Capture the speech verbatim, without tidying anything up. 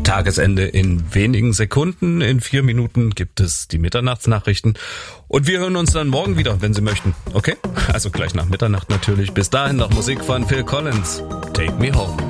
Tagesende in wenigen Sekunden. In vier Minuten gibt es die Mitternachtsnachrichten. Und wir hören uns dann morgen wieder, wenn Sie möchten. Okay? Also gleich nach Mitternacht natürlich. Bis dahin noch Musik von Phil Collins. Take Me Home.